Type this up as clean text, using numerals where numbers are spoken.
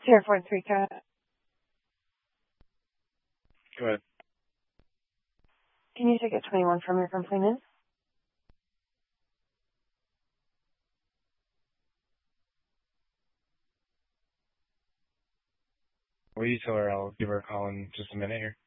Sierra Ford 3 Cat. Go ahead. Can you take a 21 from your complainant? Will you tell her I'll give her a call in just a minute here?